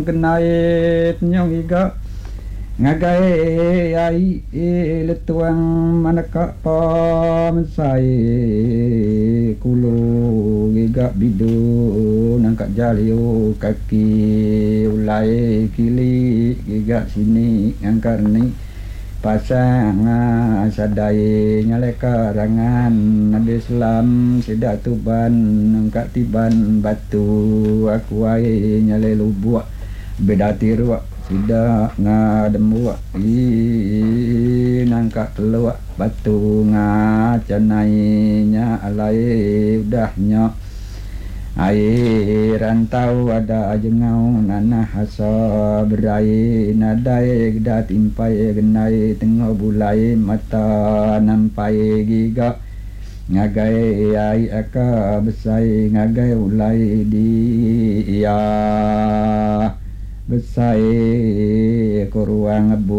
Kenait nyong iga ngagai ai letuang manaka pa mensai kulo giga bidu nangka jalio kaki ulai kili giga sini angkar ni pasang sadai nyaleka rangan nabi Islam sidak tuban nangka tiban batu aku ai nyale lubuk beda tiru sida ngademu nangka telua batu ngacanainya alai udahnya air rantau ada jengau nanah hasa berai nadai geda timpai genai tengah bulai mata nampai giga ngagai ai aka besai ngagai ulai di besai ko ruang ngebu